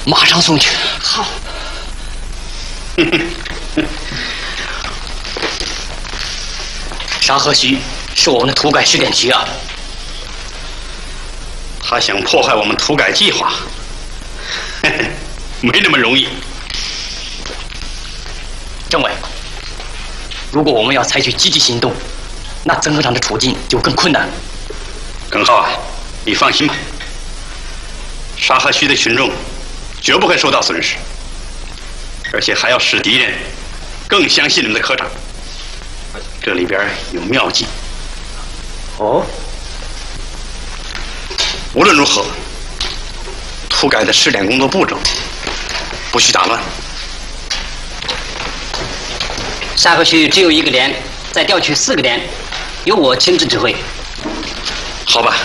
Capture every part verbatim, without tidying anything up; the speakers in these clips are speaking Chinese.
马上送去。 好。 沙和徐是我们的土改试点局啊， 他想破坏我们土改计划，没那么容易。 政委，如果我们要采取积极行动，那曾科长的处境就更困难。 耿浩啊，你放心吧，沙河区的群众绝不会受到损失，而且还要使敌人更相信你们的科长。这里边有妙计。 哦， 无论如何，土改的试点工作步骤不许打乱。 沙河区只有一个连，再调取四个连，由我亲自指挥。 好吧。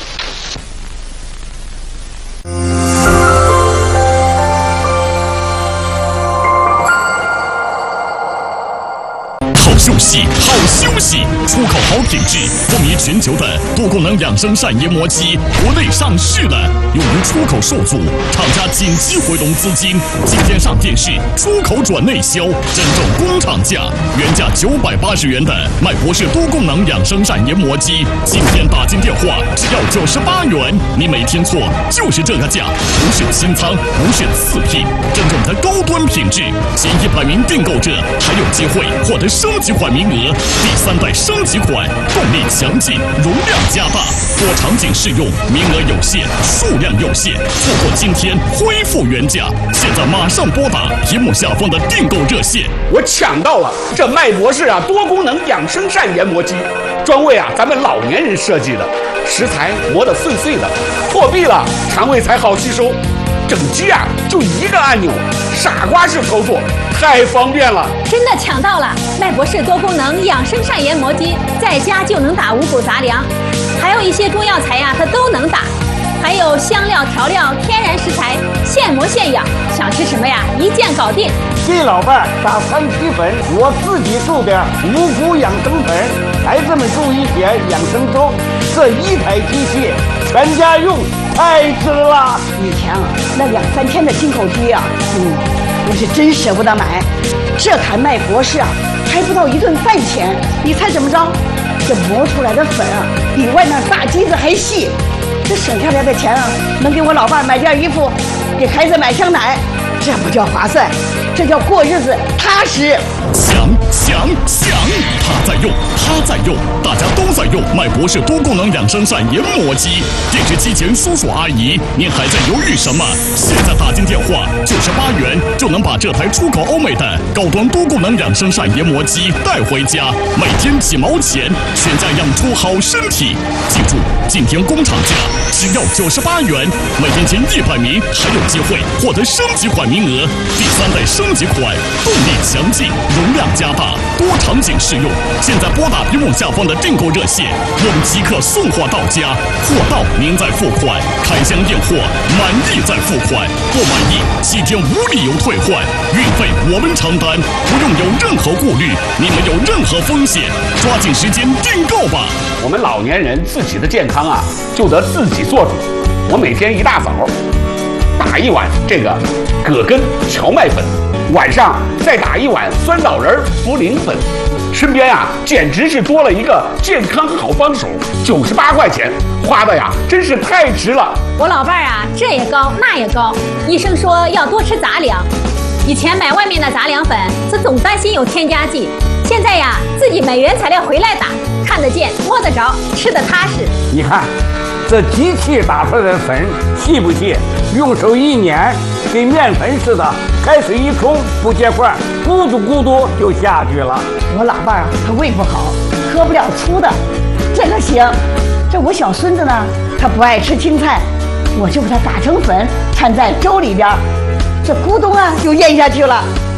好休息，好休息！出口好品质，风靡全球的多功能养生膳研磨机国内上市了，由于出口受阻，厂家紧急回笼资金，今天上电视，出口转内销，真正工厂价，原价九百八十元的麦博士多功能养生膳研磨机，今天打进电话只要九十八元，你没听错，就是这个价，不是清仓，不是次品，真正的高端品质，前一百名订购者还有机会获得升级款名额，第三代升级款，动力强劲，容量加大，多场景适用，名额有限，数量有限，错过今天恢复原价，现在马上拨打屏幕下方的订购热线。 我抢到了这麦博士啊多功能养生膳研磨机，专为啊咱们老年人设计的，食材磨得碎碎的，破壁了肠胃才好吸收。整机啊就一个按钮，傻瓜式操作，太方便了。 真的抢到了麦博士多功能养生膳研磨机，在家就能打五谷杂粮，还有一些中药材呀、啊，它都能打。还有香料、调料、天然食材，现磨现养，想吃什么呀？一键搞定。 给老伴打三七粉，我自己做点五谷养生粉，孩子们注意点养生粥。这一台机器全家用，太值了。 以前啊，那两三千的进口机啊，嗯，我是真舍不得买。这台麦博士啊，还不到一顿饭钱。你猜怎么着？这磨出来的粉啊，比外面大机子还细。这省下来的钱啊，能给我老伴买件衣服，给孩子买箱奶，这不叫划算，这叫过日子踏实。 想想想，他在用，他在用，大家都在用麦博士多功能养生膳研磨机。电视机前叔叔阿姨，您还在犹豫什么？现在打进电话，九十八元就能把这台出口欧美的高端多功能养生膳研磨机带回家，每天几毛钱，全家养出好身体。记住，今天工厂价只要九十八元，每天前一百名还有机会获得升级款名额，第三代升级款，动力强劲，容量加大，多场景适用。现在拨打屏幕下方的订购热线，我们即刻送货到家，货到您再付款，开箱验货，满意再付款，不满意七天无理由退换，运费我们承担，不用有任何顾虑，你没有任何风险，抓紧时间订购吧。 我们老年人自己的健康啊，就得自己做主。我每天一大早打一碗这个葛根荞麦粉，晚上再打一碗酸枣仁茯苓粉，身边呀简直是多了一个健康好帮手。九十八块钱花的呀，真是太值了。 我老伴儿啊，这也高那也高，医生说要多吃杂粮。以前买外面的杂粮粉，是总担心有添加剂，现在呀自己买原材料回来打，看得见摸得着，吃得踏实。 你看这机器打出来的粉细不细？用手一捻，跟面粉似的，开水一冲不结块，咕嘟咕嘟就下去了。 我老伴儿啊，他胃不好，喝不了粗的，这个行。这我小孙子呢，他不爱吃青菜，我就给他打成粉，掺在粥里边，这咕咚啊就咽下去了。